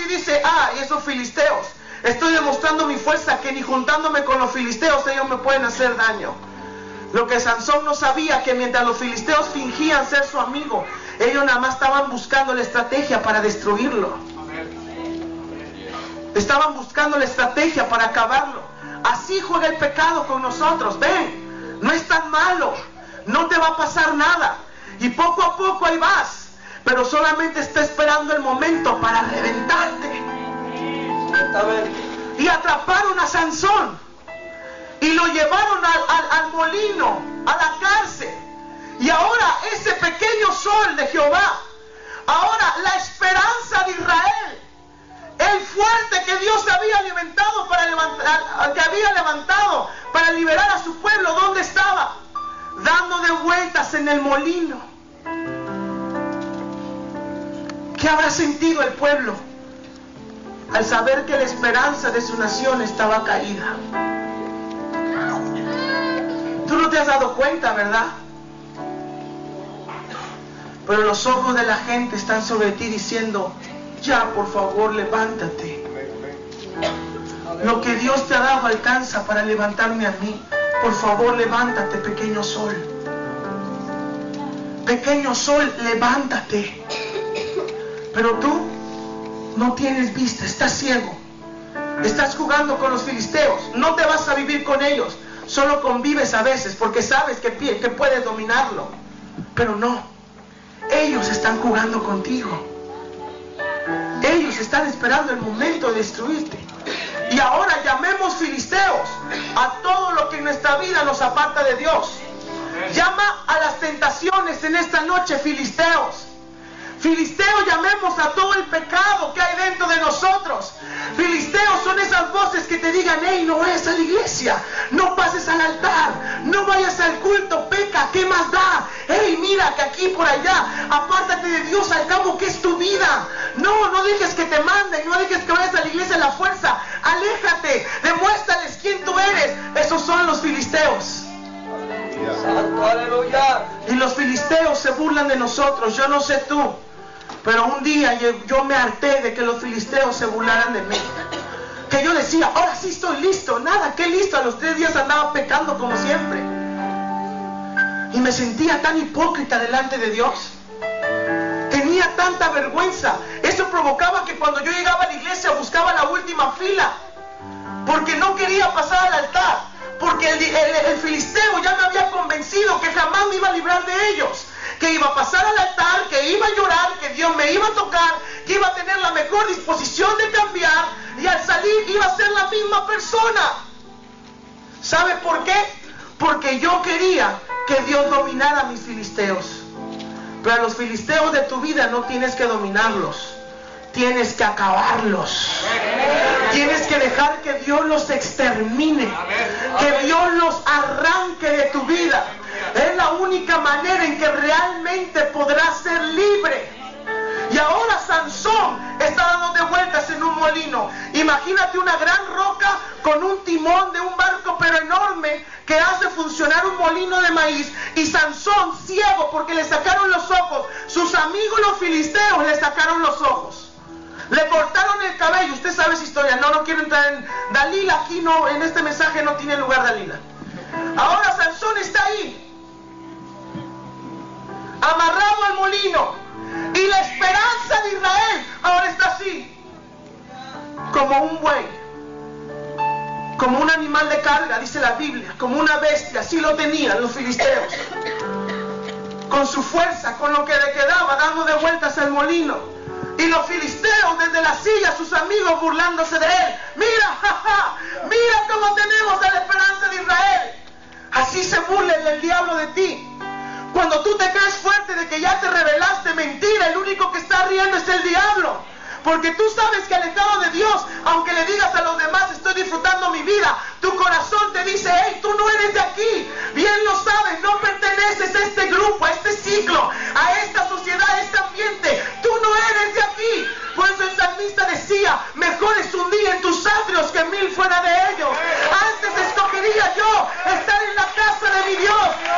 dice, y esos filisteos, estoy demostrando mi fuerza, que ni juntándome con los filisteos ellos me pueden hacer daño. Lo que Sansón no sabía, que mientras los filisteos fingían ser su amigo, ellos nada más estaban buscando la estrategia para destruirlo. Estaban buscando la estrategia para acabarlo. Así juega el pecado con nosotros. Ven, no es tan malo, no te va a pasar nada, y poco a poco ahí vas, pero solamente está esperando el momento para reventarte. Y atraparon a Sansón y lo llevaron al molino, a la cárcel. Y ahora ese pequeño sol de Jehová, ahora la esperanza de Israel, el fuerte que Dios había levantado para liberar a su pueblo, ¿dónde estaba? Dando de vueltas en el molino. ¿Qué habrá sentido el pueblo al saber que la esperanza de su nación estaba caída? Tú no te has dado cuenta, ¿verdad? Pero los ojos de la gente están sobre ti diciendo, ya, por favor, levántate. Lo que Dios te ha dado alcanza para levantarme a mí. Por favor, levántate, pequeño sol. Pequeño sol, levántate. Pero tú no tienes vista, estás ciego. Estás jugando con los filisteos. No te vas a vivir con ellos. Solo convives a veces porque sabes que puedes dominarlo. Pero no. Ellos están jugando contigo. Ellos están esperando el momento de destruirte. Y ahora llamemos filisteos a todo lo que en nuestra vida nos aparta de Dios. Llama a las tentaciones en esta noche, filisteos. Filisteos, llamemos a todo el pecado que hay dentro de nosotros. Filisteos son esas voces que te digan, hey, no vayas a la iglesia, no pases al altar, no vayas al culto, peca, ¿qué más da? Hey, mira que aquí por allá, apártate de Dios, al cabo que es tu vida. No dejes que te manden, no dejes que vayas a la iglesia a la fuerza. Aléjate, demuéstrales quién tú eres. Esos son los filisteos. Santo, aleluya. Y los filisteos se burlan de nosotros. Yo no sé tú, pero un día yo me harté de que los filisteos se burlaran de mí. Que yo decía, ahora sí estoy listo. Nada, qué listo, a los 3 días andaba pecando como siempre. Y me sentía tan hipócrita delante de Dios. Tenía tanta vergüenza. Eso provocaba que cuando yo llegaba a la iglesia buscaba la última fila, porque no quería pasar al altar. Porque el filisteo ya me había convencido que jamás me iba a librar de ellos, que iba a pasar al altar, que iba a llorar, que Dios me iba a tocar, que iba a tener la mejor disposición de cambiar, y al salir iba a ser la misma persona. ¿Sabe por qué? Porque yo quería que Dios dominara a mis filisteos. Pero a los filisteos de tu vida no tienes que dominarlos, tienes que acabarlos. Tienes que dejar que Dios los extermine, que Dios los arranque de tu vida. Es la única manera en que realmente podrás ser libre. Y ahora Sansón está dando de vueltas en un molino. Imagínate una gran roca con un timón de un barco pero enorme que hace funcionar un molino de maíz. Y Sansón ciego porque le sacaron los ojos. Sus amigos los filisteos le sacaron los ojos. Le cortaron el cabello. Usted sabe esa historia. No quiero entrar en Dalila. Aquí no, en este mensaje no tiene lugar Dalila. Ahora Sansón está ahí, amarrado al molino. Y la esperanza de Israel ahora está así, como un buey, como un animal de carga, dice la Biblia, como una bestia. Así lo tenían los filisteos, con su fuerza, con lo que le quedaba, dando de vueltas al molino. Y los filisteos desde la silla, sus amigos burlándose de él. Mira, mira cómo tenemos a la esperanza de Israel. Así se burla el diablo de ti. Cuando tú te crees fuerte de que ya te rebelaste, mentira, el único que está riendo es el diablo. Porque tú sabes que alejado de Dios, aunque le digas a los demás estoy disfrutando mi vida, tu corazón te dice, hey, tú no eres de aquí. Bien lo sabes